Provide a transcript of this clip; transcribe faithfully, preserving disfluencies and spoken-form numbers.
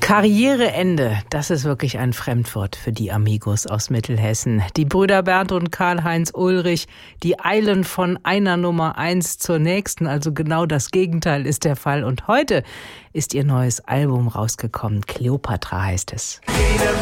Karriereende, das ist wirklich ein Fremdwort für die Amigos aus Mittelhessen. Die Brüder Bernd und Karl-Heinz Ulrich, die eilen von einer Nummer eins zur nächsten, also genau das Gegenteil ist der Fall. Und heute ist ihr neues Album rausgekommen, Kleopatra heißt es.